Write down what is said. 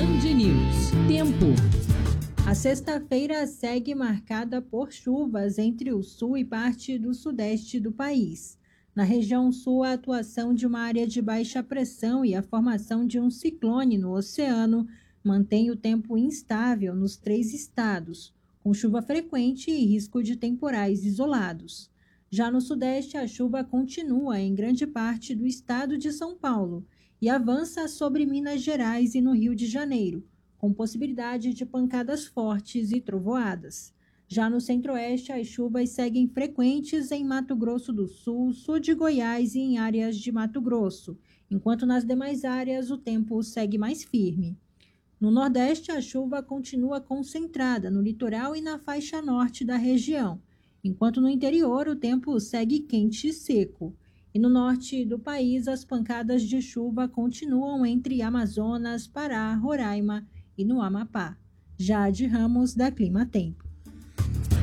Band News. Tempo. A sexta-feira segue marcada por chuvas entre o sul e parte do sudeste do país. Na região sul, a atuação de uma área de baixa pressão e a formação de um ciclone no oceano mantém o tempo instável nos 3 estados, com chuva frequente e risco de temporais isolados. Já no sudeste, a chuva continua em grande parte do estado de São Paulo e avança sobre Minas Gerais e no Rio de Janeiro, com possibilidade de pancadas fortes e trovoadas. Já no centro-oeste, as chuvas seguem frequentes em Mato Grosso do Sul, sul de Goiás e em áreas de Mato Grosso, enquanto nas demais áreas o tempo segue mais firme. No Nordeste, a chuva continua concentrada no litoral e na faixa norte da região, enquanto no interior o tempo segue quente e seco. E no norte do país, as pancadas de chuva continuam entre Amazonas, Pará, Roraima e no Amapá. Jade Ramos, da Clima Tempo.